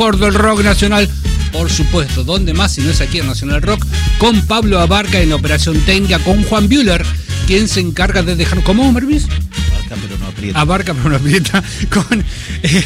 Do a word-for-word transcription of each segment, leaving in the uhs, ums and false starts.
Por del rock nacional, por supuesto, ¿dónde más si no es aquí en Nacional Rock? Con Pablo Abarca en la operación técnica, con Juan Bühler, quien se encarga de dejar... ¿Cómo, Mervis? Abarca pero no aprieta. Abarca pero no aprieta. Con... Eh,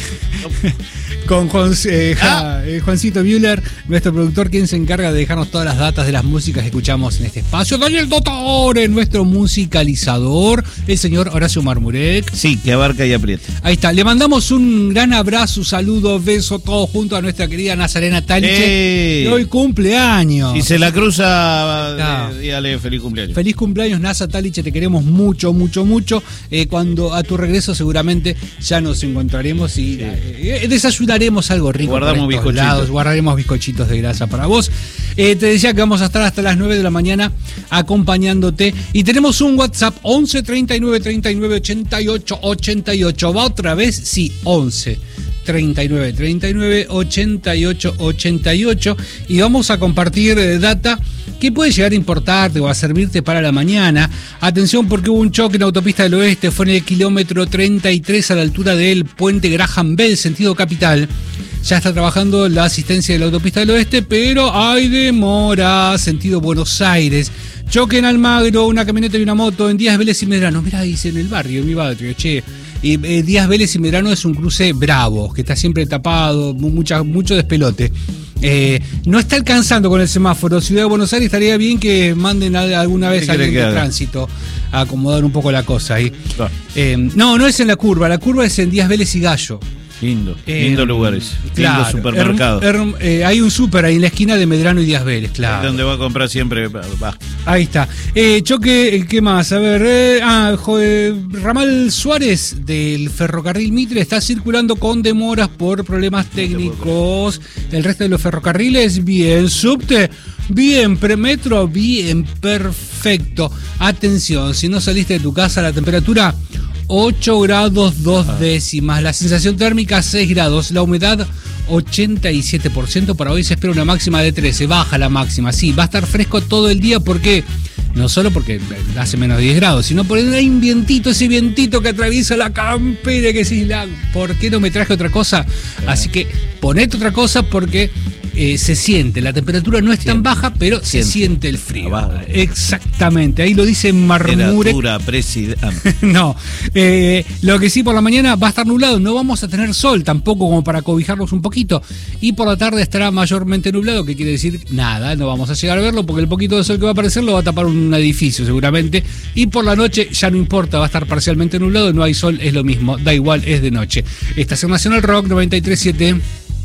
con Juan, eh, ja, eh, Juancito Bühler, nuestro productor, quien se encarga de dejarnos todas las datas de las músicas que escuchamos en este espacio. Daniel Dottore, nuestro musicalizador, el señor Horacio Marmurek. Sí, que abarca y aprieta. Ahí está, le mandamos un gran abrazo, saludo, beso, todo junto a nuestra querida Nazarena Taliche, que hoy cumpleaños. Si se la cruza, no. eh, dígale feliz cumpleaños. Feliz cumpleaños, Nasa Taliche, te queremos mucho, mucho, mucho. Eh, cuando a tu regreso seguramente ya nos encontraremos y sí. eh, desayunaremos algo rico. Guardamos bizcochitos. Guardaremos bizcochitos de grasa para vos. Eh, te decía que vamos a estar hasta las nueve de la mañana acompañándote. Y tenemos un WhatsApp once treinta y nueve treinta y nueve ochenta y ocho ochenta y ocho. ¿Va otra vez? Sí, once treinta y nueve treinta y nueve ochenta y ocho ochenta y ocho. Y vamos a compartir eh, data que puede llegar a importarte o a servirte para la mañana. Atención, porque hubo un choque en la autopista del oeste, fue en el kilómetro treinta y tres a la altura del puente Graham Bell, sentido capital. Ya está trabajando la asistencia de la autopista del oeste, pero hay demora, sentido Buenos Aires. Choque en Almagro, una camioneta y una moto en Díaz Vélez y Medrano. Mirá, dice en el barrio, en mi barrio, che. Y eh, Díaz Vélez y Medrano es un cruce bravo, que está siempre tapado, mucha, mucho despelote. Eh, no está alcanzando con el semáforo. Ciudad de Buenos Aires, estaría bien que manden a, alguna vez a alguien de tránsito a acomodar un poco la cosa ahí. No. Eh, no, no es en la curva, la curva es en Díaz Vélez y Gallo. Lindo, eh, lindo lugares, claro, lindo supermercado. Her, her, eh, hay un súper ahí en la esquina de Medrano y Díaz Vélez, claro. Es donde va a comprar siempre, va. Ahí está. Eh, choque, ¿qué más? A ver, eh, ah, joder, Ramal Suárez del ferrocarril Mitre está circulando con demoras por problemas técnicos. El resto de los ferrocarriles, bien. Subte, bien. Premetro, bien. Perfecto. Atención, si no saliste de tu casa, la temperatura ocho grados dos ah. décimas, la sensación térmica seis grados, la humedad ochenta y siete por ciento. Para hoy se espera una máxima de trece, baja la máxima, sí, va a estar fresco todo el día porque, no solo porque hace menos de diez grados, sino porque hay un vientito, ese vientito que atraviesa la campera, que decís, ¿por qué no me traje otra cosa? Sí. Así que ponete otra cosa porque eh, se siente, la temperatura no es siente. tan baja, pero siente. se siente el frío. Abajo. Exactamente, ahí lo dice Marmurek. Temperatura, presidente. No, eh, lo que sí, por la mañana va a estar nublado, no vamos a tener sol tampoco como para cobijarnos un poquito, y por la tarde estará mayormente nublado, que quiere decir nada, no vamos a llegar a verlo porque el poquito de sol que va a aparecer lo va a tapar un edificio seguramente, y por la noche ya no importa, va a estar parcialmente nublado, no hay sol, es lo mismo, da igual, es de noche. Estación Nacional Rock noventa y tres punto siete.